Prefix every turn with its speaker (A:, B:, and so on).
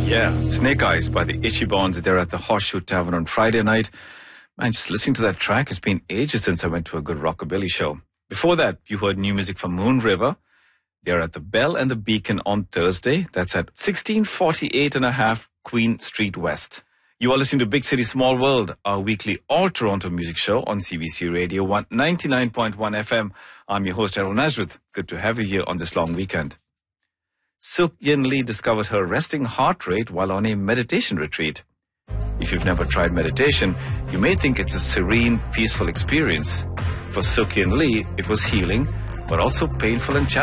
A: Yeah, Snake Eyes by the Itchy Bonds. They're at the Horseshoe Tavern on Friday night. Man, just listening to that track, it's been ages since I went to a good rockabilly show. Before that, you heard new music from Moon River. They're at the Bell and the Beacon on Thursday. That's at 1648.5 Queen Street West. You are listening to Big City Small World, our weekly all-Toronto music show on CBC Radio 99.1 FM. I'm your host, Errol Nazareth. Good to have you here on this long weekend. Suk Yin Lee discovered her resting heart rate while on a meditation retreat. If you've never tried meditation, you may think it's a serene, peaceful experience. For Suk Yin Lee, it was healing, but also painful and challenging.